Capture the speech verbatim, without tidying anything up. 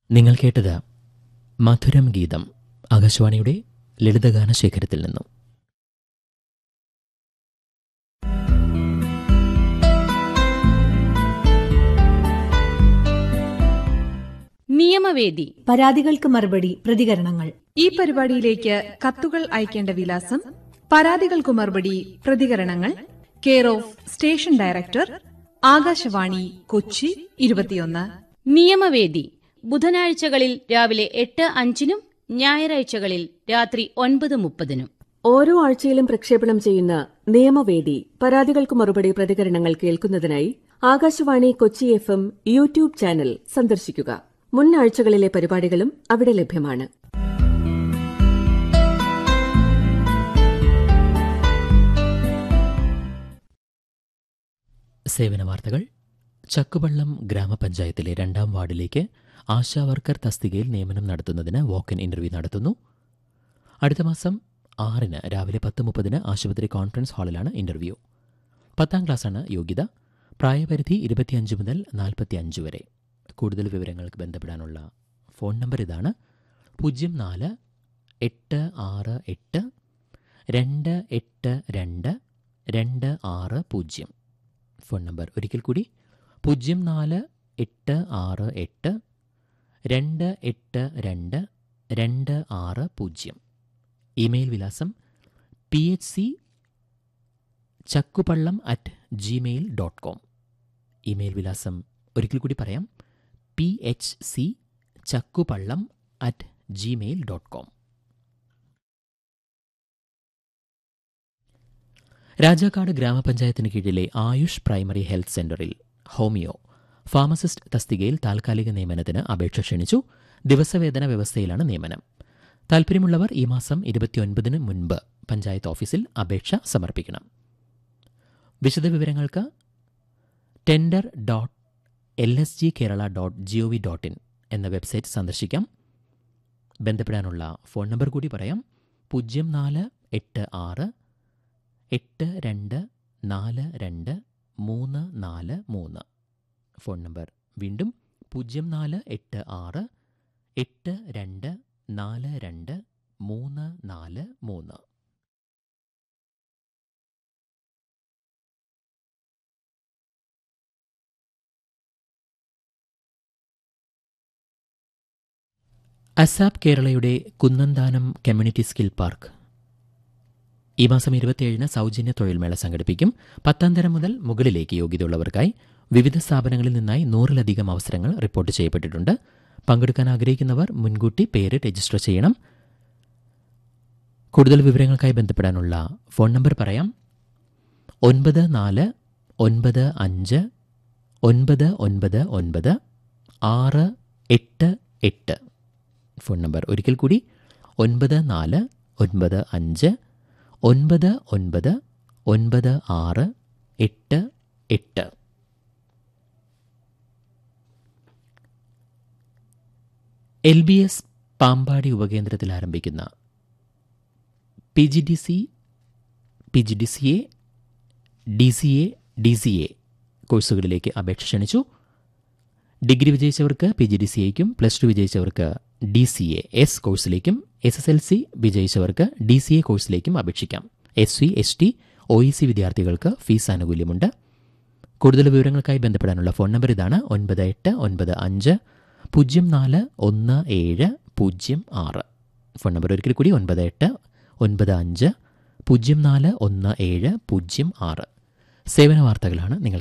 നിങ്ങൾ കേട്ടത് മധുരം ഗീതം ആകാശവാണിയുടെ ലളിതഗാന ശേഖരത്തിൽ നിന്നും. നിയമവേദി പരാതികൾക്ക് മറുപടി പ്രതികരണങ്ങൾ. ഈ പരിപാടിയിലേക്ക് കത്തുകൾ അയക്കേണ്ട വിലാസം: പരാതികൾക്ക് മറുപടി പ്രതികരണങ്ങൾ, care of station director, Akashvani Kochi ഇരുപത്തിയൊന്ന്. നിയമവേദി ബുധനാഴ്ചകളിൽ രാവിലെ എട്ട് അഞ്ചിനും ഞായറാഴ്ചകളിൽ രാത്രി ഒൻപത് മുപ്പതിനും. ഓരോ ആഴ്ചയിലും പ്രക്ഷേപണം ചെയ്യുന്ന നിയമവേദി പരാതികൾക്ക് മറുപടി പ്രതികരണങ്ങൾ കേൾക്കുന്നതിനായി Akashvani Kochi F M YouTube channel സന്ദർശിക്കുക. മുൻ ആഴ്ചകളിലെ പരിപാടികളും അവിടെ ലഭ്യമാണ്. സേവന വാർത്തകൾ. ചക്കുവള്ളം ഗ്രാമപഞ്ചായത്തിലെ രണ്ടാം വാർഡിലേക്ക് ആശാ വർക്കർ തസ്തികയിൽ നിയമനം നടത്തുന്നതിന് വോക്ക്-ഇൻ ഇന്റർവ്യൂ നടത്തുന്നു. അടുത്ത മാസം ആറിന് രാവിലെ പത്ത് മുപ്പതിന് ആശുപത്രി കോൺഫറൻസ് ഹാളിലാണ് ഇന്റർവ്യൂ. പത്താം ക്ലാസ്സാണ് യോഗ്യത. പ്രായപരിധി ഇരുപത്തിയഞ്ച് മുതൽ നാൽപ്പത്തിയഞ്ച് വരെ. കൂടുതൽ വിവരങ്ങൾക്ക് ബന്ധപ്പെടാനുള്ള ഫോൺ നമ്പർ ഇതാണ്: പൂജ്യം നാല് എട്ട് ആറ് എട്ട് രണ്ട് എട്ട് രണ്ട് രണ്ട് ആറ് പൂജ്യം. ഫോൺ നമ്പർ ഒരിക്കൽ കൂടി: പൂജ്യം നാല് എട്ട് ആറ് എട്ട് രണ്ട് എട്ട് രണ്ട് രണ്ട് ആറ് പൂജ്യം. ഇമെയിൽ വിലാസം P H C Chakkupallam at Gmail dot com. Email വിലാസം ഒരിക്കൽ കൂടി പറയാം: P H C Chakkupallam at Gmail dot com. Rajakkad ഗ്രാമപഞ്ചായത്തിന് കീഴിലെ ആയുഷ് പ്രൈമറി ഹെൽത്ത് സെന്ററിൽ ഹോമിയോ ഫാർമസിസ്റ്റ് തസ്തികയിൽ താൽക്കാലിക നിയമനത്തിന് അപേക്ഷ ക്ഷണിച്ചു. ദിവസവേതന വ്യവസ്ഥയിലാണ് നിയമനം. താൽപ്പര്യമുള്ളവർ ഈ മാസം ഇരുപത്തിയൊൻപതിന് മുൻപ് പഞ്ചായത്ത് ഓഫീസിൽ അപേക്ഷ സമർപ്പിക്കണം. വിശദവിവരങ്ങൾക്ക് tender dot L S G Kerala dot G O V dot in എന്ന വെബ്സൈറ്റ് സന്ദർശിക്കാം. ബന്ധപ്പെടാനുള്ള ഫോൺ നമ്പർ കൂടി പറയാം: പൂജ്യം നാല് എട്ട് ആറ് എട്ട് രണ്ട് നാല് രണ്ട് മൂന്ന് നാല് മൂന്ന്. ഫോൺ നമ്പർ വീണ്ടും: പൂജ്യം നാല് എട്ട് ആറ് എട്ട് രണ്ട് നാല് രണ്ട് മൂന്ന് നാല് മൂന്ന്. അസാപ് കേരളയുടെ കുന്നന്താനം കമ്മ്യൂണിറ്റി സ്കിൽ പാർക്ക് ഈ മാസം ഇരുപത്തിയേഴിന് സൗജന്യ തൊഴിൽമേള സംഘടിപ്പിക്കും. പത്താം തരം മുതൽ മുകളിലേക്ക് യോഗ്യതയുള്ളവർക്കായി വിവിധ സ്ഥാപനങ്ങളിൽ നിന്നായി നൂറിലധികം അവസരങ്ങൾ റിപ്പോർട്ട് ചെയ്യപ്പെട്ടിട്ടുണ്ട്. പങ്കെടുക്കാൻ ആഗ്രഹിക്കുന്നവർ മുൻകൂട്ടി പേര് രജിസ്റ്റർ ചെയ്യണം. കൂടുതൽ വിവരങ്ങൾക്കായി ബന്ധപ്പെടാനുള്ള ഫോൺ നമ്പർ പറയാം: ഒൻപത് നാല് ഒൻപത് അഞ്ച് ഒൻപത് ഒൻപത് ഒൻപത് ആറ് എട്ട് എട്ട്. ഫോൺ നമ്പർ ഒരിക്കൽ കൂടി: ഒൻപത് നാല് ഒൻപത് അഞ്ച് ഒൻപത് ഒൻപത് ഒൻപത് ആറ് എട്ട് എട്ട്. എൽ ബി എസ് പാമ്പാടി ഉപകേന്ദ്രത്തിൽ ആരംഭിക്കുന്ന P G D C P G D C A D C A D C A കോഴ്സുകളിലേക്ക് അപേക്ഷ ക്ഷണിച്ചു. Degree വിജയിച്ചവർക്ക് P G D C എയ്ക്കും plus two വിജയിച്ചവർക്ക് D C A S കോഴ്സിലേക്കും S S L C വിജയിച്ചവർക്ക് D C A കോഴ്സിലേക്കും അപേക്ഷിക്കാം. S C S T O E C വിദ്യാർത്ഥികൾക്ക് fees ആനുകൂല്യമുണ്ട്. കൂടുതൽ വിവരങ്ങൾക്കായി ബന്ധപ്പെടാനുള്ള phone number ഇതാണ്: ഒൻപത് എട്ട് ഒൻപത് അഞ്ച് പൂജ്യം നാല് ഒന്ന് ഏഴ് പൂജ്യം ആറ്. ഫോൺ നമ്പർ ഒരിക്കൽ കൂടി: ഒൻപത് എട്ട് ഒൻപത് അഞ്ച് പൂജ്യം നാല് ഒന്ന് ഏഴ് പൂജ്യം ആറ്. സേവന വാർത്തകളാണ് നിങ്ങൾ